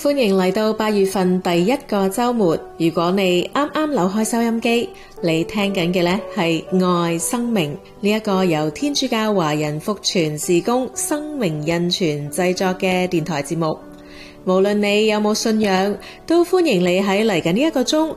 歡迎嚟到8月份第一個週末。如果你啱啱扭開收音機，你聽緊嘅呢係愛生命呢一個由天主教華人福傳事工生命印傳製作嘅電台節目。無論你有冇信仰，都歡迎你喺嚟緊呢一個鐘